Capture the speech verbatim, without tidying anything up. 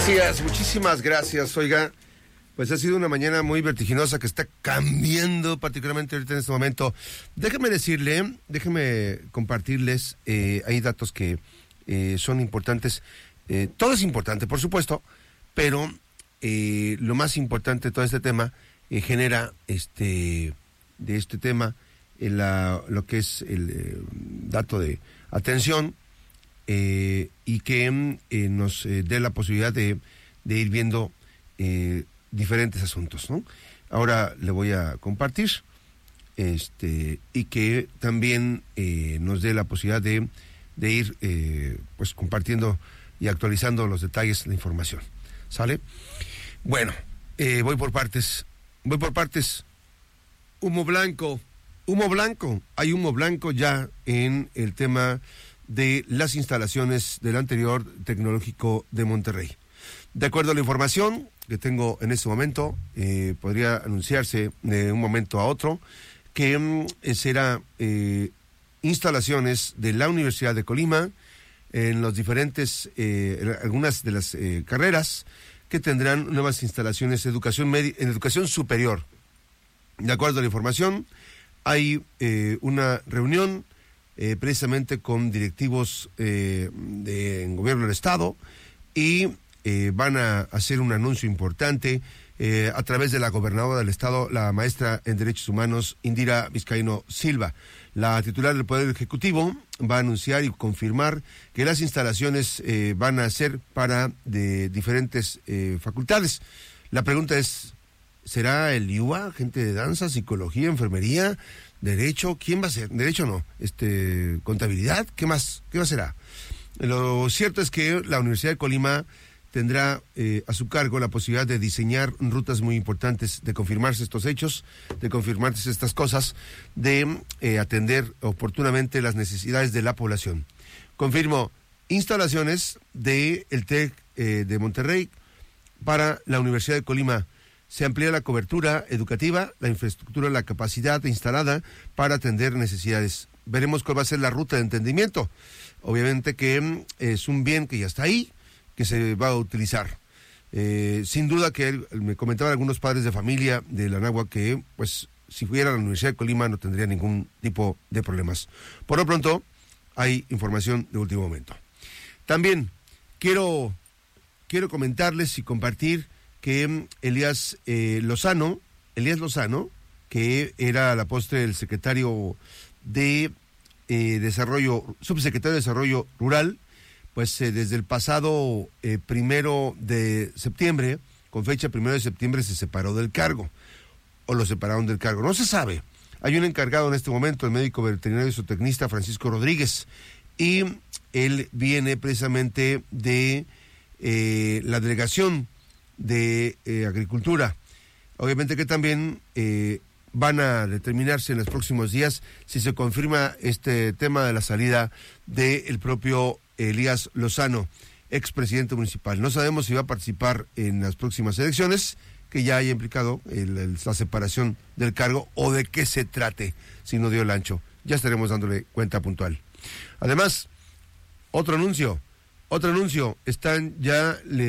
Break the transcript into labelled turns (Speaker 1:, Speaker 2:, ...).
Speaker 1: Gracias, muchísimas gracias. Oiga, pues ha sido una mañana muy vertiginosa que está cambiando, particularmente ahorita en este momento. Déjeme decirle, déjeme compartirles, eh, hay datos que eh, son importantes. Eh, todo es importante, por supuesto, pero eh, lo más importante de todo este tema eh, genera este de este tema eh, la, lo que es el eh, dato de atención. Eh, y que eh, nos eh, dé la posibilidad de, de ir viendo eh, diferentes asuntos, ¿no? Ahora le voy a compartir este y que también eh, nos dé la posibilidad de, de ir eh, pues compartiendo y actualizando los detalles de la información. ¿Sale? Bueno, eh, voy por partes. Voy por partes. Humo blanco. Humo blanco. Hay humo blanco ya en el tema de las instalaciones del anterior tecnológico de Monterrey. De acuerdo a la información que tengo en este momento, eh, podría anunciarse de un momento a otro que eh, será eh, instalaciones de la Universidad de Colima en los diferentes, eh, algunas de las eh, carreras que tendrán nuevas instalaciones de educación media, en educación superior. De acuerdo a la información, hay eh, una reunión Eh, precisamente con directivos eh, del gobierno del estado y eh, van a hacer un anuncio importante eh, a través de la gobernadora del estado, la maestra en Derechos Humanos, Indira Vizcaíno Silva. La titular del Poder Ejecutivo va a anunciar y confirmar que las instalaciones eh, van a ser para de diferentes eh, facultades. La pregunta es, ¿será el I U A, gente de danza, psicología, enfermería, derecho? ¿Quién va a ser? Derecho no, este, contabilidad, ¿qué más? ¿Qué más será? Lo cierto es que la Universidad de Colima tendrá eh, a su cargo la posibilidad de diseñar rutas muy importantes, de confirmarse estos hechos, de confirmarse estas cosas, de eh, atender oportunamente las necesidades de la población. Confirmo, instalaciones del TEC eh, de Monterrey para la Universidad de Colima. Se amplía la cobertura educativa, la infraestructura, la capacidad instalada para atender necesidades. Veremos cuál va a ser la ruta de entendimiento. Obviamente que es un bien que ya está ahí, que se va a utilizar. Eh, sin duda que él, me comentaban algunos padres de familia de la Anáhuac que, pues, si fuera a la Universidad de Colima no tendría ningún tipo de problemas. Por lo pronto, hay información de último momento. También quiero, quiero comentarles y compartir que Elías eh, Lozano, Elías Lozano, que era a la postre el secretario de eh, Desarrollo, subsecretario de Desarrollo Rural, pues eh, desde el pasado eh, primero de septiembre, con fecha primero de septiembre, se separó del cargo, o lo separaron del cargo, no se sabe. Hay un encargado en este momento, el médico veterinario y zootecnista Francisco Rodríguez, y él viene precisamente de eh, la delegación de eh, Agricultura. Obviamente que también eh, van a determinarse en los próximos días si se confirma este tema de la salida del propio Elías Lozano, expresidente municipal. No sabemos si va a participar en las próximas elecciones, que ya haya implicado el, el, la separación del cargo, o de qué se trate, si no dio el ancho. Ya estaremos dándole cuenta puntual. Además, otro anuncio, otro anuncio, están ya... Le